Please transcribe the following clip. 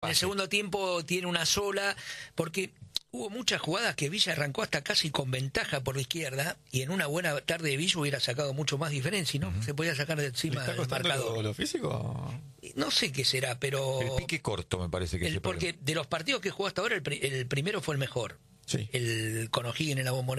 el segundo tiempo tiene una sola, porque hubo muchas jugadas que Villa arrancó hasta casi con ventaja por la izquierda, y en una buena tarde de Villa hubiera sacado mucho más diferencia, ¿no? Se podía sacar de encima del marcador. ¿Lo físico? No sé qué será, pero... El pique corto me parece que se porque de los partidos que jugó hasta ahora, el primero fue el mejor. Sí. El con O'Higgins en la Bombonera.